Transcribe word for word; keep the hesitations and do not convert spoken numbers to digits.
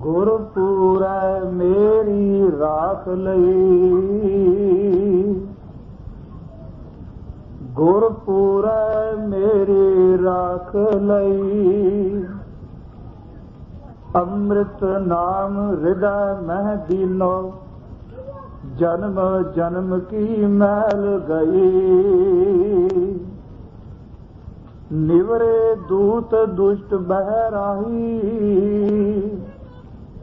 ਗੁਰਪੂਰੈ ਮੇਰੀ ਰਾਖ ਲਈ, ਗੁਰਪੂਰੈ ਮੇਰੀ ਰਾਖ ਲਈ। ਅੰਮ੍ਰਿਤ ਨਾਮ ਹਿਰਦੈ ਮਹਿ ਦੀਨੋ, ਜਨਮ ਜਨਮ ਕੀ ਮੈਲ ਗਈ। ਨਿਵਰੇ ਦੂਤ ਦੁਸ਼ਟ ਬਹਿ ਰਾਹੀ,